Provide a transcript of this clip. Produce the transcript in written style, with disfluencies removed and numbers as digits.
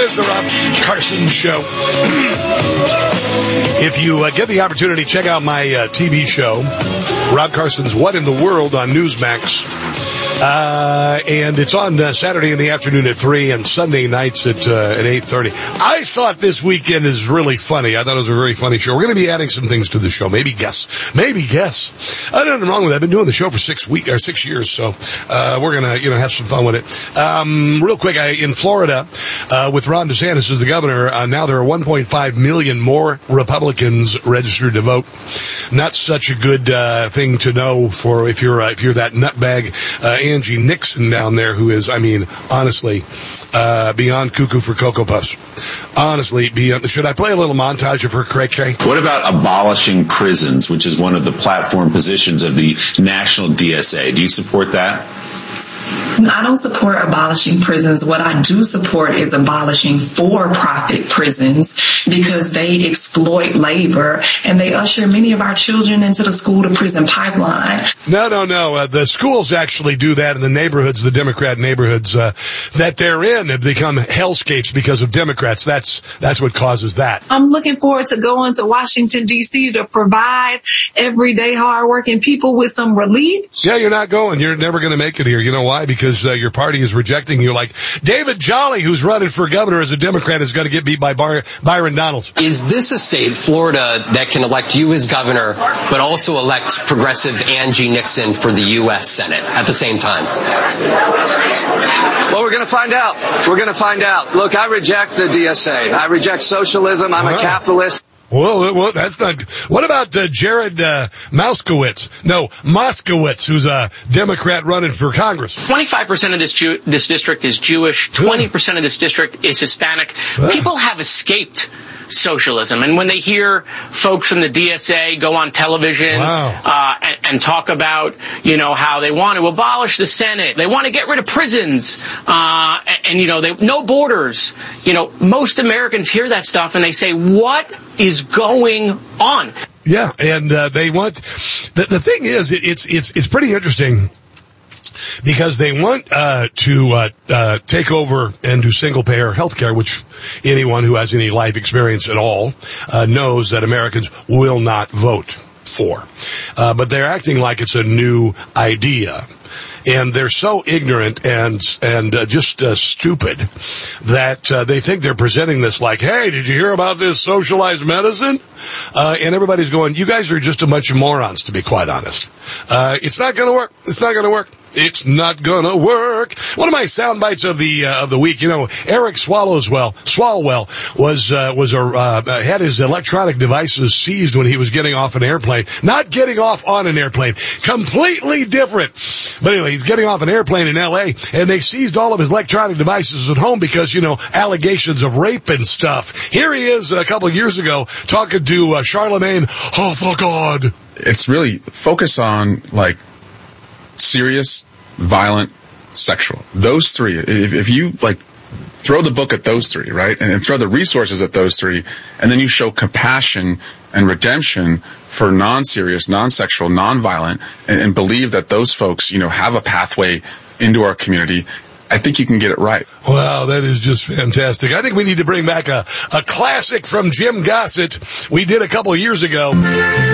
is the Rob Carson Show. If you get the opportunity, check out my TV show, Rob Carson's What in the World on Newsmax. And it's on Saturday in the afternoon at 3 and Sunday nights at 8:30. I thought this weekend is really funny. I thought it was a very funny show. We're going to be adding some things to the show. Maybe guess. I don't know wrong with that. I've been doing the show for 6 years, so we're going to have some fun with it. Real quick, in Florida, with Ron DeSantis as the governor, now there are 1.5 million more Republicans registered to vote. Not such a good thing to know for if you're that nutbag Angie Nixon down there, who is, honestly, beyond cuckoo for Cocoa Puffs. Honestly, should I play a little montage of her cray-cray? What about abolishing prisons, which is one of the platform positions of the National DSA? Do you support that? I don't support abolishing prisons. What I do support is abolishing for-profit prisons because they exploit labor and they usher many of our children into the school-to-prison pipeline. No. The schools actually do that in the neighborhoods, the Democrat neighborhoods that they're in have become hellscapes because of Democrats. That's what causes that. I'm looking forward to going to Washington, D.C. to provide everyday hardworking people with some relief. Yeah, you're not going. You're never going to make it here. You know why? Because your party is rejecting you. Like David Jolly, who's running for governor as a Democrat, is going to get beat by Byron Donalds. Is this a state, Florida, that can elect you as governor, but also elect progressive Angie Nixon for the U.S. Senate at the same time? Well, we're going to find out. Look, I reject the DSA. I reject socialism. I'm a capitalist. Well, that's not. What about Jared Moskowitz? No, Moskowitz, who's a Democrat running for Congress. 25% of this district is Jewish. 20% of this district is Hispanic. People have escaped socialism, and when they hear folks from the DSA go on television and talk about how they want to abolish the Senate, they want to get rid of prisons, and no borders. Most Americans hear that stuff and they say, "What is going on?" Yeah, and they want the thing is it's pretty interesting. Because they want to take over and do single-payer health care, which anyone who has any life experience at all knows that Americans will not vote for. But they're acting like it's a new idea. And they're so ignorant and just stupid that they think they're presenting this like, hey, did you hear about this socialized medicine? And everybody's going, you guys are just a bunch of morons, to be quite honest. It's not going to work. It's not going to work. It's not gonna work. One of my sound bites of the week, Eric Swalwell had his electronic devices seized when he was getting off an airplane. Not getting off on an airplane. Completely different. But anyway, he's getting off an airplane in L.A., and they seized all of his electronic devices at home because, allegations of rape and stuff. Here he is a couple of years ago talking to Charlemagne. Oh, for God. It's really focus on, serious, violent, sexual. Those three. If you throw the book at those three, right, and throw the resources at those three, and then you show compassion and redemption for non-serious, non-sexual, non-violent, and believe that those folks, have a pathway into our community, I think you can get it right. Wow, that is just fantastic. I think we need to bring back a classic from Jim Gossett we did a couple of years ago.